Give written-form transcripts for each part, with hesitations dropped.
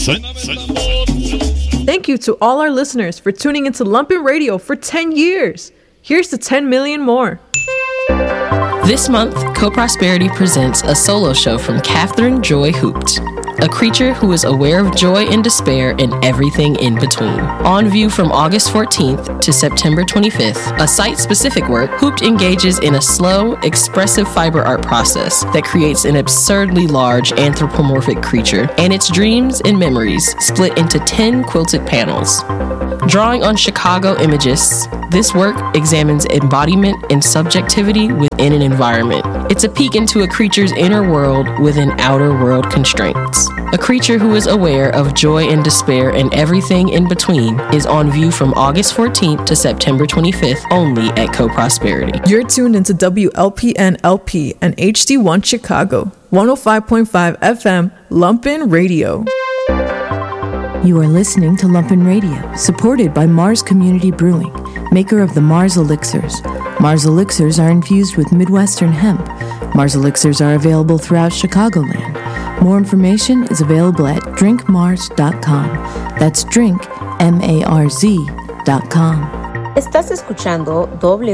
Thank you to all our listeners for tuning into Lumpin' Radio for 10 years. Here's to 10 million more. This month, Co-Prosperity presents a solo show from Catherine Joy Hoopt, a creature who is aware of joy and despair and everything in between. On view from August 14th to September 25th, a site-specific work, Hoopt engages in a slow, expressive fiber art process that creates an absurdly large anthropomorphic creature and its dreams and memories split into 10 quilted panels. Drawing on Chicago images, this work examines embodiment and subjectivity within an environment. It's a peek into a creature's inner world within outer world constraints. A creature who is aware of joy and despair and everything in between is on view from August 14th to September 25th only at Co-Prosperity. You're tuned into WLPN LP and HD1 Chicago, 105.5 FM, Lumpin' Radio. You are listening to Lumpin' Radio, supported by Mars Community Brewing, maker of the Mars Elixirs. Mars Elixirs are infused with Midwestern hemp. Mars Elixirs are available throughout Chicagoland. More information is available at drinkmars.com. That's drinkmarz.com. Estás escuchando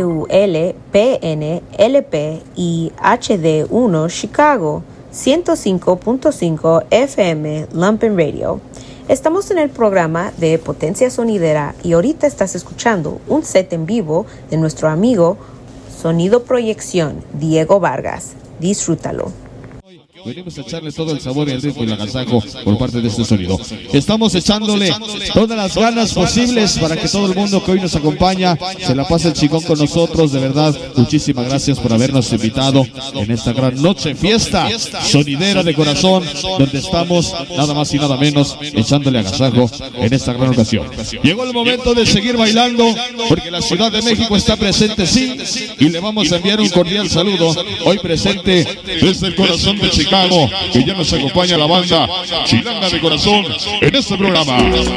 WLPN LP y HD1 Chicago, 105.5 FM Lumpin' Radio. Estamos en el programa de Potencia Sonidera y ahorita estás escuchando un set en vivo de nuestro amigo Sonido Proyección, Diego Vargas. Disfrútalo. Venimos a echarle todo el sabor y el ritmo y el agasajo por parte de este sonido. Estamos echándole todas las ganas posibles para que todo el mundo que hoy nos acompaña se la pase el chingón con nosotros. De verdad, muchísimas gracias por habernos invitado en esta gran noche fiesta sonidera de corazón, donde estamos nada más y nada menos echándole agasajo en esta gran ocasión. Llegó el momento de seguir bailando porque la Ciudad de México está presente, sí, y le vamos a enviar un cordial saludo hoy presente desde el corazón de Chicago, que ya nos acompaña la banda Chilanga de Corazón en este programa.